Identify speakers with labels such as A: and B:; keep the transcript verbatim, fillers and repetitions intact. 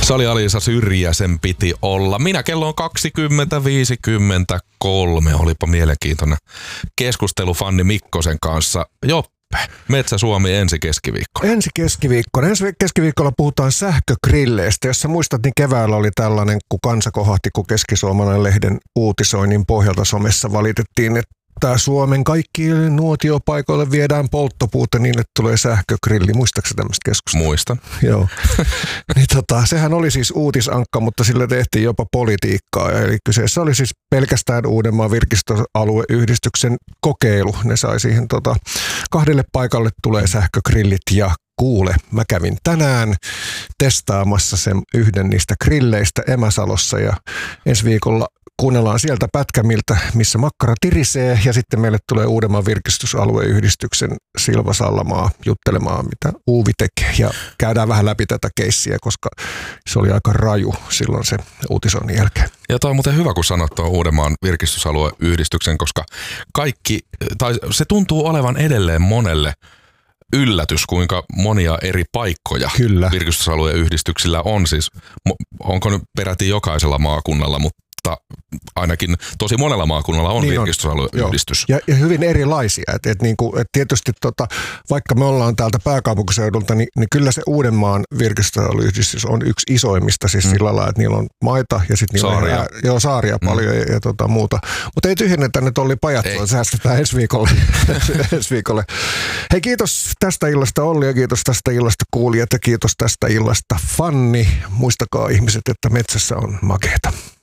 A: Se oli Alisa Syrjä, sen piti olla. Minä kello on kaksikymmentä viisikymmentäkolme. Olipa mielenkiintoinen keskustelu Fanni Mikkosen kanssa. Joppe, Metsä Suomi ensi keskiviikkona.
B: Ensi keskiviikkona. Ensi keskiviikkolla puhutaan sähkögrilleistä. Jos sä muistat, niin keväällä oli tällainen, kun kansa kohahti, kun Keski-Suomalainen lehden uutisoinnin pohjalta somessa valitettiin, että Tää Suomen kaikkiin nuotiopaikoille viedään polttopuuta niin, että tulee sähkögrilli. Muistatko tämmöistä keskustelua?
A: Muistan.
B: Joo. Niin tota, sehän oli siis uutisankka, mutta sillä tehtiin jopa politiikkaa. Eli kyseessä oli siis pelkästään Uudenmaan virkistysalueyhdistyksen kokeilu. Ne sai siihen tota, kahdelle paikalle tulee sähkögrillit ja kuule, mä kävin tänään testaamassa sen yhden niistä grilleistä Emäsalossa ja ensi viikolla kuunnellaan sieltä pätkä, miltä, missä makkara tirisee, ja sitten meille tulee Uudenmaan virkistysalueyhdistyksen Silva Sallamaa juttelemaan, mitä Uuvi tekee, ja käydään vähän läpi tätä keissiä, koska se oli aika raju silloin se uutisoinnin jälkeen.
A: Ja toi on muuten hyvä, kun sanot tuon Uudenmaan virkistysalueyhdistyksen, koska kaikki, tai se tuntuu olevan edelleen monelle yllätys, kuinka monia eri paikkoja
B: Kyllä.
A: virkistysalueyhdistyksillä on siis, onko nyt peräti jokaisella maakunnalla, mutta ainakin tosi monella maakunnalla on niin virkistysalueyhdistys.
B: Ja, ja hyvin erilaisia. Et, et niinku, et tietysti tota, vaikka me ollaan täältä pääkaupunkiseudulta, niin, niin kyllä se Uudenmaan virkistysalueyhdistys on yksi isoimmista siis mm. sillä lailla, että niillä on maita ja sitten niillä
A: saaria.
B: on ää, joo, saaria mm. paljon ja, ja tota, muuta. Mutta ei tyhjennetä nyt Olli Pajatsoa, säästetään ensi viikolle. ensi viikolle. Hei, kiitos tästä illasta Olli ja kiitos tästä illasta kuulijat ja kiitos tästä illasta Fanni. Muistakaa ihmiset, että metsässä on makeeta.